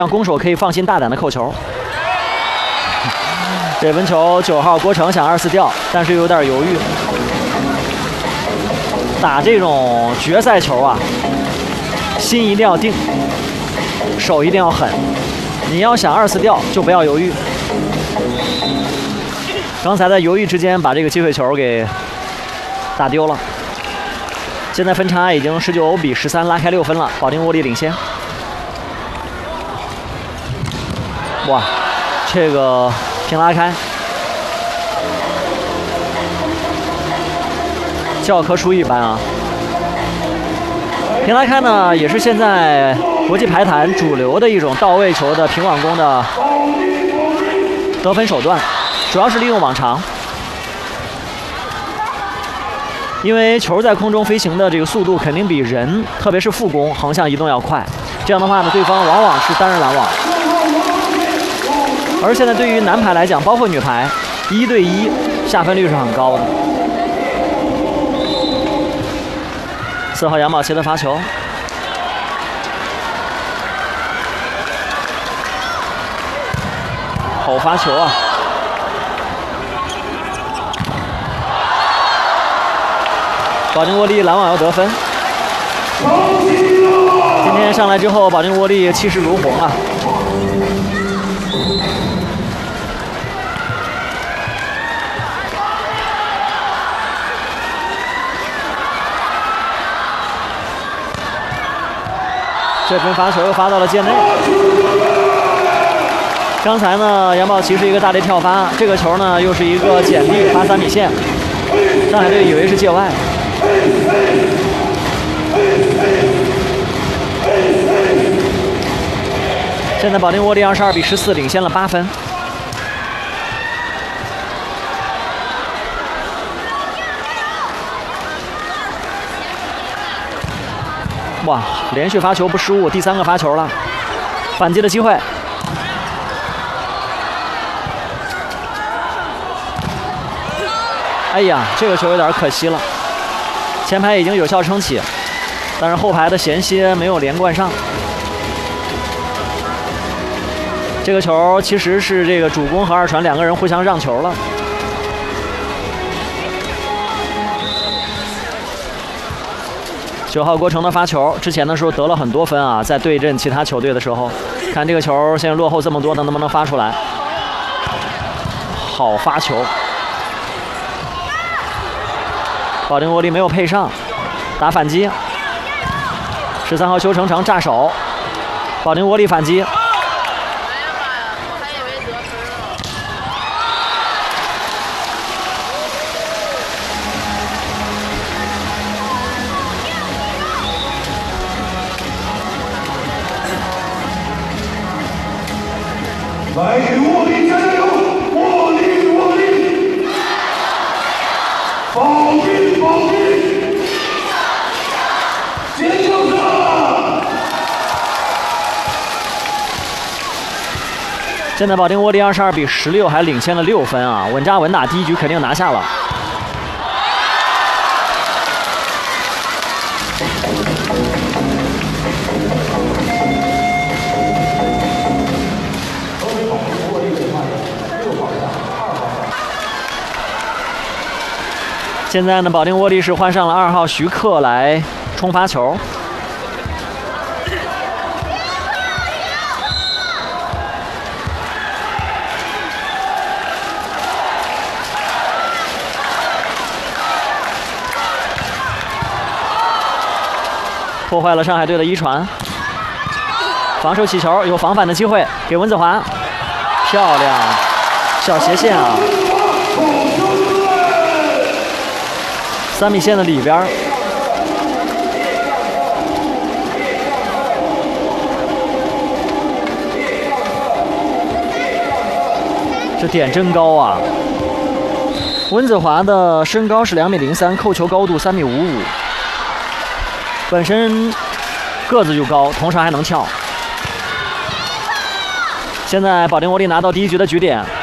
让攻手可以放心大胆的扣球。这分球9号郭成想2-4吊，但是又有点犹豫。打这种决赛球啊，心一定要定，手一定要狠。你要想2-4吊，就不要犹豫。刚才在犹豫之间，把这个机会球给打丢了。现在分差已经19-13，拉开6分了，保定沃利领先。哇，这个平拉开，教科书一般啊！平拉开呢，也是现在国际排坛主流的一种到位球的平网攻的得分手段，主要是利用网长。因为球在空中飞行的这个速度肯定比人，特别是副攻横向移动要快，这样的话呢，对方往往是单人拦网。而现在对于男排来讲，包括女排，1对1下分率是很高的。4号杨宝琦的发球，好发球啊！保定沃利拦网要得分。今天上来之后，保定沃利气势如虹啊！这分发球又发到了界内。刚才呢，杨宝琦是一个大力跳发，这个球呢又是一个简历发3米线，上海队以为是界外。现在保定沃利22-14领先了8分。哇，连续发球不失误，第3个发球了，反击的机会。哎呀，这个球有点可惜了，前排已经有效撑起，但是后排的衔接没有连贯上。这个球其实是这个主攻和2传2个人互相让球了。9号郭成的发球，之前的时候得了很多分啊，在对阵其他球队的时候，看这个球现在落后这么多，他能不能发出来？好发球，保定沃利没有配上，打反击。13号邱成成炸手，保定沃利反击。 来给沃利加油！沃利，沃利！保定，保定！坚强着！ 现在保定沃利22-16，还领先了6分啊！稳扎稳打，第1局肯定拿下了。现在呢，保定沃利是换上了2号徐克来冲发球。破坏了上海队的1传，防守起球，有防反的机会，给温子华，漂亮，小斜线啊！3米线的里边，这点真高啊！温子华的身高是2.03米，扣球高度3.55米，本身个子就高，同时还能跳。现在保定沃利拿到第1局的局点。